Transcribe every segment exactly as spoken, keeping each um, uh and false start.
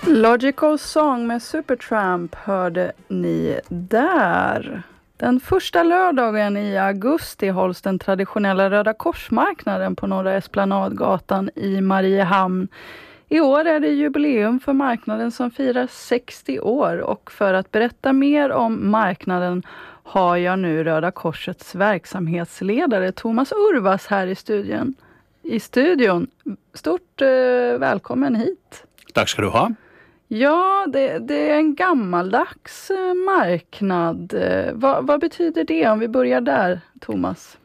Logical Song med Supertramp hörde ni där. Den första lördagen i augusti hålls den traditionella Röda korsmarknaden på Norra Esplanadgatan i Mariehamn. I år är det jubileum för marknaden som firar sextio år, och för att berätta mer om marknaden har jag nu Röda Korsets verksamhetsledare Thomas Urvas här i studion. I studion. Stort eh, välkommen hit. Tack ska du ha. Ja, det, det är en gammaldags marknad. Vad, vad betyder det om vi börjar där, Thomas?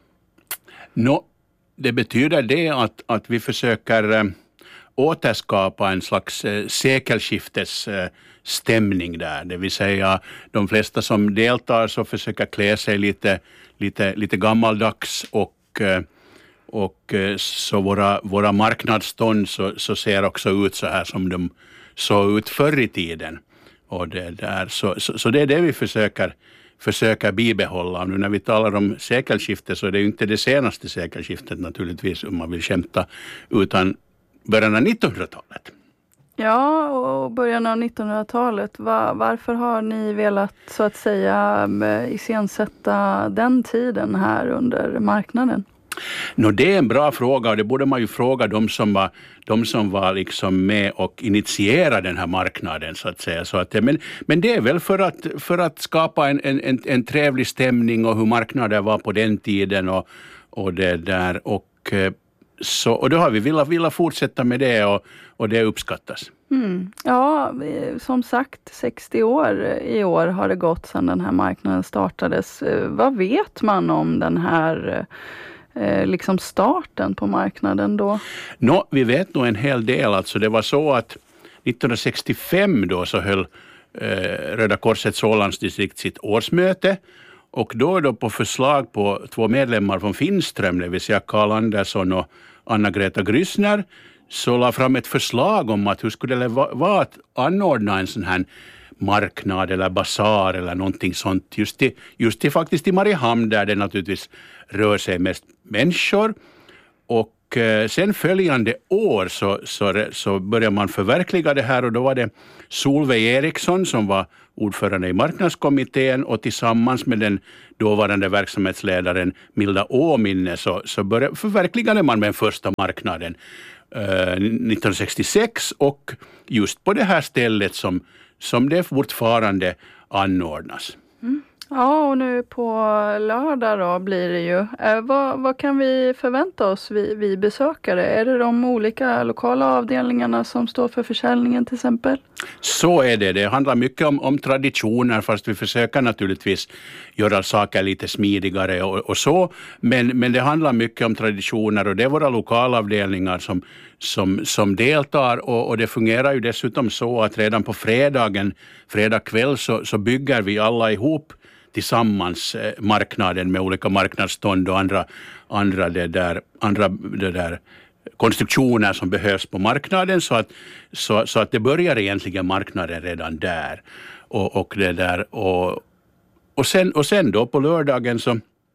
No, det betyder det att, att vi försöker äh, återskapa en slags äh, sekelskiftesstämning äh, där. Det vill säga de flesta som deltar så försöker klä sig lite, lite, lite gammaldags och äh, och äh, så våra, våra marknadsstånd så, så ser också ut så här som de så ut förr i tiden. Och det där, så, så, så det är det vi försöker, försöker bibehålla. Nu när vi talar om sekelskiftet så är det ju inte det senaste sekelskiftet naturligtvis om man vill skämta, utan början av nittonhundratalet. Ja, och början av nittonhundratalet. Var, varför har ni velat så att säga iscensätta den tiden här under marknaden? No, det är en bra fråga, och det borde man ju fråga de som var, de som var liksom med och initierade den här marknaden så att säga. Så att, men, men det är väl för att, för att skapa en, en, en trevlig stämning och hur marknaden var på den tiden och, och det där. Och, så, och då har vi velat, velat fortsätta med det, och, och det uppskattas. Mm. Ja, som sagt, sextio år i år har det gått sedan den här marknaden startades. Vad vet man om den här Eh, liksom starten på marknaden då? Nå, vi vet nog en hel del. Alltså det var så att nittonhundrasextiofem då så höll eh, Röda Korsets Ålandsdistrikt sitt årsmöte, och då, då på förslag på två medlemmar från Finström, det vill säga Karl Andersson och Anna-Greta Grüssner, så la fram ett förslag om att hur skulle det vara att anordna en sån här marknad eller basar eller någonting sånt just i, just i faktiskt i Mariehamn, där det naturligtvis rör sig mest människor. Och eh, sen följande år så, så, så började man förverkliga det här, och då var det Solveig Eriksson som var ordförande i marknadskommittén, och tillsammans med den dåvarande verksamhetsledaren Milda Åminne så, så började, förverkligade man med den första marknaden eh, nittonhundrasextiosex, och just på det här stället som som det fortfarande anordnas. Mm. Ja, och nu på lördag då blir det ju. Eh, vad, vad kan vi förvänta oss vi, vi besökare? Är det de olika lokala avdelningarna som står för försäljningen till exempel? Så är det. Det handlar mycket om, om traditioner, fast vi försöker naturligtvis göra saker lite smidigare och, och så. Men, men det handlar mycket om traditioner, och det är våra lokalavdelningar som, som, som deltar, och, och det fungerar ju dessutom så att redan på fredagen, fredag kväll så, så bygger vi alla ihop tillsammans eh, marknaden med olika marknadsstånd och andra, andra, det där, andra det där konstruktioner som behövs på marknaden, så att, så, så att det börjar egentligen marknaden redan där. Och, och, det där, och, och, sen, och sen då på lördagen så,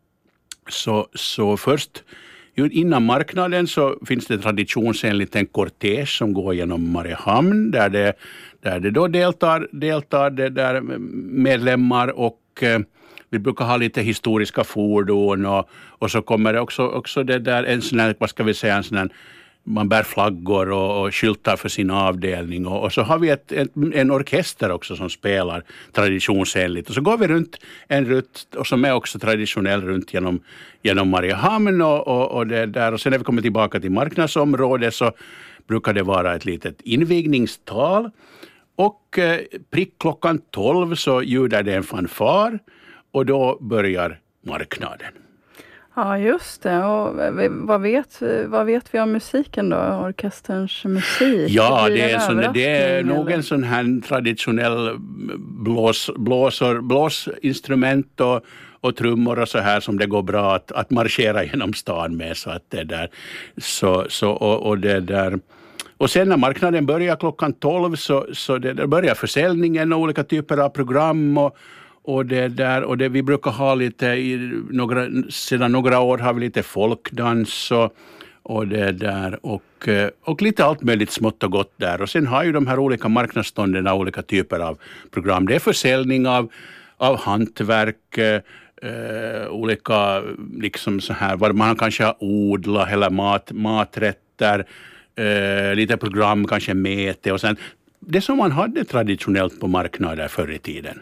så, så först innan marknaden så finns det traditionsenligt en kortege som går genom Mariehamn, där det, där det då deltar, deltar det där medlemmar, och eh, vi brukar ha lite historiska fordon, och, och så kommer det också, också det där en sån här, vad ska vi säga, en sån här, man bär flaggor och, och skyltar för sin avdelning, och, och så har vi ett, ett, en orkester också som spelar traditionsenligt, och så går vi runt en rutt och som är också traditionell runt genom, genom Mariehamn, och, och, och det där, och sen när vi kommer tillbaka till marknadsområdet så brukar det vara ett litet invigningstal, och eh, prick klockan tolv så ljudar det en fanfar, och då börjar marknaden. Ja, just det. Och vad vet, vad vet vi om musiken då? Orkesterns musik? Ja, det är, sån, det är nog en sån här traditionell blås, blåsor, blåsinstrument och, och trummor och så här som det går bra att, att marschera genom stan med. Så att det där, så, så, och, och det där... Och sen när marknaden börjar klockan tolv så, så det, det börjar försäljningen och olika typer av program, och Och det där, och det vi brukar ha lite i några, sedan några år har vi lite folkdans och, och det där och, och lite allt möjligt smått och gott där. Och sen har ju de här olika marknadsstånden olika typer av program. Det är försäljning av, av hantverk, eh, olika liksom så här, vad man kanske har odlat eller mat, maträtter, eh, lite program, kanske mete och sen det som man hade traditionellt på marknader förr i tiden.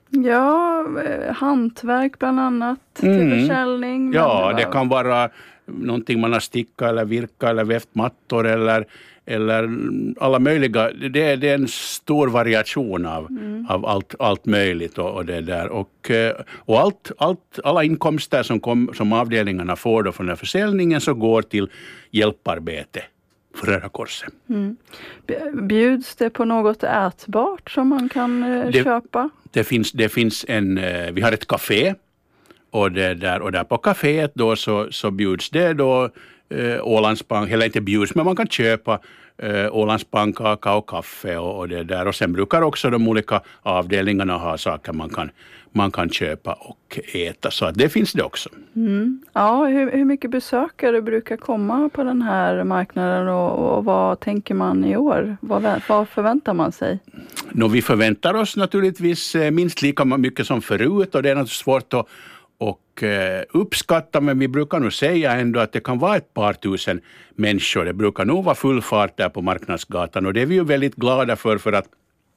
Ja, hantverk bland annat till mm. försäljning. Ja, det kan vara någonting man har stickat eller virka eller vävt mattor eller, eller alla möjliga. Det, det är en stor variation av, mm. av allt, allt möjligt och, och det där. Och, och allt, allt, alla inkomster som, kom, som avdelningarna får då från den försäljningen så går till hjälparbete för Röda Korset. Mm. Bjuds det på något ätbart som man kan eh, det, köpa? Det finns, det finns en, vi har ett café och, det där, och där på kaféet då så, så bjuds det då eh, Ålandspank, eller inte bjuds men man kan köpa eh, Ålandspannkaka och kaffe och, och det där. Och sen brukar också de olika avdelningarna ha saker man kan, man kan köpa och äta. Så att det finns det också. Mm. Ja, hur, hur mycket besökare brukar komma på den här marknaden och, och vad tänker man i år? Vad, vad förväntar man sig? Nå, vi förväntar oss naturligtvis minst lika mycket som förut och det är naturligtvis svårt att och uppskatta, men vi brukar nog säga ändå att det kan vara ett par tusen människor. Det brukar nog vara full fart där på Marknadsgatan och det är vi ju väldigt glada för för att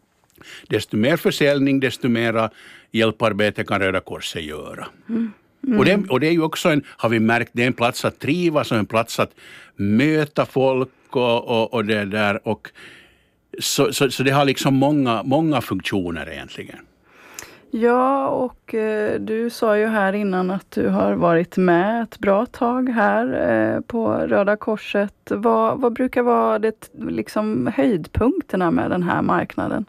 desto mer försäljning, desto mera hjälparbete kan Röda Korset göra. Mm. Mm. Och, det, och det är ju också en, har vi märkt, det är en plats att trivas och en plats att möta folk och, och, och det där. Och så, så, så det har liksom många, många funktioner egentligen. Ja, och eh, du sa ju här innan att du har varit med ett bra tag här eh, på Röda Korset. Vad, vad brukar vara det, liksom, höjdpunkterna med den här marknaden?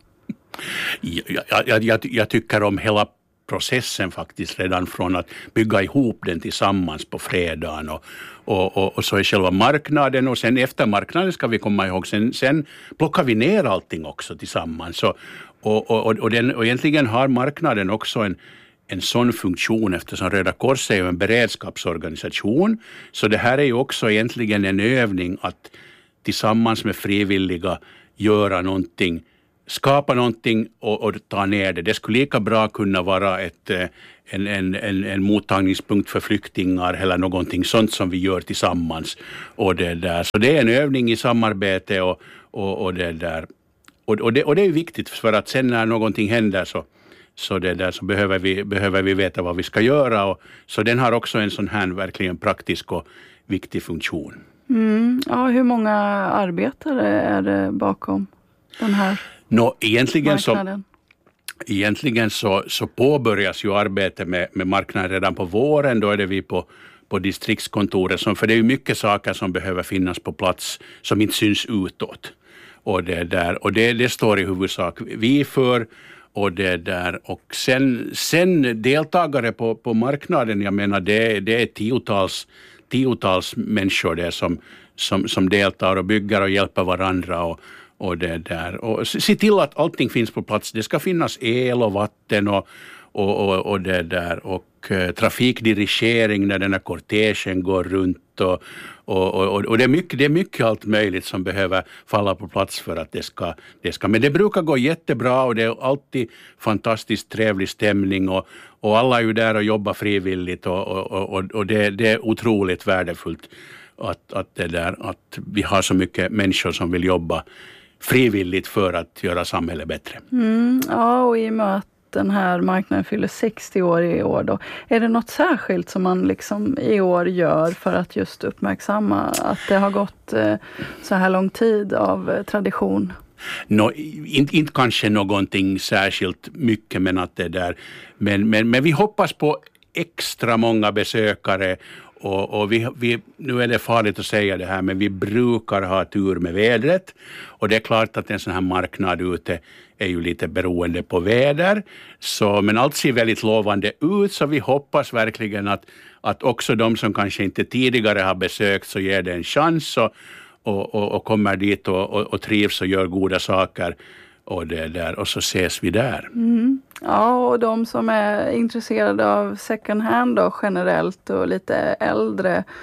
Jag, jag, jag, jag tycker om hela processen faktiskt redan från att bygga ihop den tillsammans på fredagen och, och, och, och så är själva marknaden och sen efter marknaden ska vi komma ihåg, sen, sen plockar vi ner allting också tillsammans så, och, och, och, den, och egentligen har marknaden också en, en sån funktion eftersom Röda Korset är en beredskapsorganisation så det här är ju också egentligen en övning att tillsammans med frivilliga göra någonting, skapa någonting och, och ta ner det. Det skulle lika bra kunna vara ett, en, en, en, en mottagningspunkt för flyktingar eller någonting sånt som vi gör tillsammans. Och det där. Så det är en övning i samarbete och, och, och det där. Och, och, det, och det är viktigt för att sen när någonting händer så, så, det där, så behöver, vi, behöver vi veta vad vi ska göra. Och, så den har också en sån här verkligen praktisk och viktig funktion. Mm. Ja, hur många arbetare är det bakom den här? Nå, egentligen så, egentligen så, så påbörjas ju arbetet med, med marknaden redan på våren. Då är det vi på, på distriktskontoret. Som, för det är ju mycket saker som behöver finnas på plats som inte syns utåt. Och det, där, och det, det står i huvudsak vi för. Och, det där. Och sen, sen deltagare på, på marknaden, jag menar det, det är tiotals, tiotals människor där som, som, som deltar och bygger och hjälper varandra och Och, det där. Och se till att allting finns på plats. Det ska finnas el och vatten och, och, och, och, det där. och uh, trafikdirigering när den här kortegen går runt. Och, och, och, och det, är mycket, det är mycket allt möjligt som behöver falla på plats för att det ska, det ska. Men det brukar gå jättebra och det är alltid fantastiskt trevlig stämning. Och, och alla är ju där och jobbar frivilligt och, och, och, och det, det är otroligt värdefullt att, att, det där, att vi har så mycket människor som vill jobba frivilligt för att göra samhället bättre. Mm, ja, och i och med att den här marknaden fyller sextio år i år då, är det något särskilt som man liksom i år gör för att just uppmärksamma att det har gått eh, så här lång tid av eh, tradition? No, inte, inte kanske någonting särskilt mycket, men att det där, men, men, men vi hoppas på extra många besökare. Och, och vi, vi, nu är det farligt att säga det här, men vi brukar ha tur med vädret. Och det är klart att en sån här marknad ute är ju lite beroende på väder. Så, men allt ser väldigt lovande ut, så vi hoppas verkligen att, att också de som kanske inte tidigare har besökt så ger det en chans och, och, och, och kommer dit och, och, och trivs och gör goda saker. Och, det där, och så ses vi där. Mm. Ja, och de som är intresserade av second hand då, generellt och lite äldre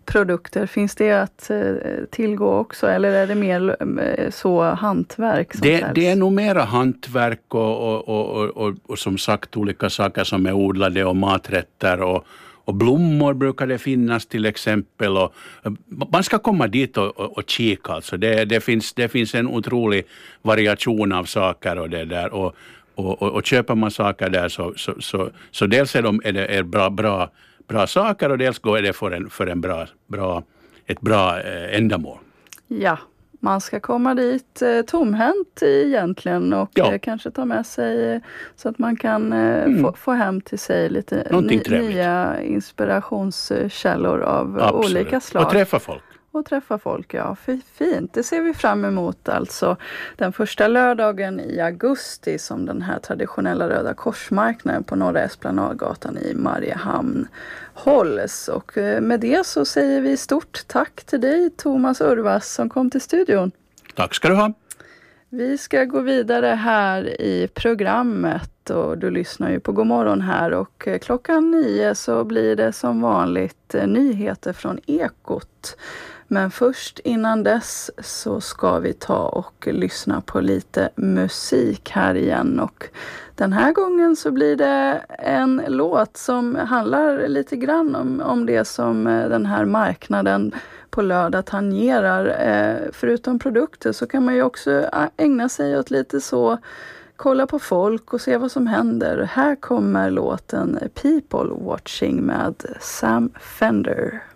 produkter, finns det att tillgå också eller är det mer så hantverk som det, säljs? det är nog mera hantverk och, och, och, och, och som sagt olika saker som är odlade och maträtter och, och blommor brukar det finnas till exempel. Och man ska komma dit och, och, och kika. Alltså det, det, finns, det finns en otrolig variation av saker och det där. Och, och, och, och köper man saker där så, så, så, så dels är, de, är det är bra, bra, bra saker och dels går det för, en, för en bra, bra, ett bra eh, ändamål. Ja. Man ska komma dit eh, tomhänt egentligen och ja. eh, kanske ta med sig så att man kan eh, mm. få, få hem till sig lite ny, nya inspirationskällor av Absolut. Olika slag. Och träffa folk. Och träffa folk, ja. Fint. Det ser vi fram emot alltså den första lördagen i augusti som den här traditionella Röda korsmarknaden på Norra Esplanadgatan i Mariehamn hålls. Och med det så säger vi stort tack till dig Thomas Urvas som kom till studion. Tack ska du ha. Vi ska gå vidare här i programmet och du lyssnar ju på Godmorgon här och klockan nio så blir det som vanligt nyheter från Ekot. Men först innan dess så ska vi ta och lyssna på lite musik här igen och den här gången så blir det en låt som handlar lite grann om, om det som den här marknaden på lördag tangerar. Eh, förutom produkter så kan man ju också ägna sig åt lite så kolla på folk och se vad som händer. Här kommer låten People Watching med Sam Fender.